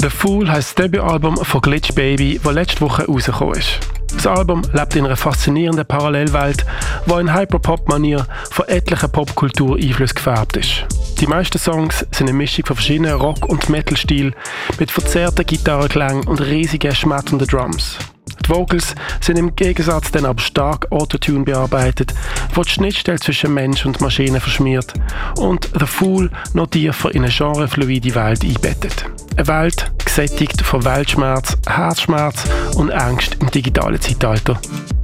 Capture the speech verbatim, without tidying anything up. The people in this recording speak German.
The Fool heisst das Debütalbum von Glitch Baby, das letzte Woche rausgekommen ist. Das Album lebt in einer faszinierenden Parallelwelt, die in Hyperpop-Manier von etlichen Popkultur-Einflüssen gefärbt ist. Die meisten Songs sind eine Mischung von verschiedenen Rock- und Metal-Stilen mit verzerrten Gitarrenklängen und riesigen, schmetternden Drums. Die Vocals sind im Gegensatz dann aber stark Autotune bearbeitet, wo die Schnittstelle zwischen Mensch und Maschine verschmiert und The Fool noch tiefer in eine genrefluide Welt einbettet. Eine Welt gesättigt von Weltschmerz, Herzschmerz und Angst im digitalen Zeitalter.